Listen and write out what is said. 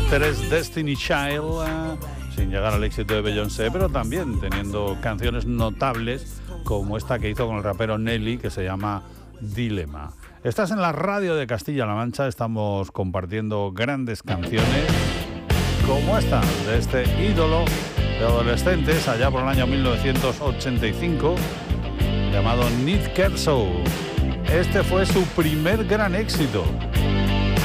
Este es Destiny Child, sin llegar al éxito de Beyoncé, pero también teniendo canciones notables como esta que hizo con el rapero Nelly, que se llama Dilema. Estás en la radio de Castilla-La Mancha, estamos compartiendo grandes canciones como esta, de este ídolo de adolescentes allá por el año 1985, llamado Nick Kershaw. Este fue su primer gran éxito.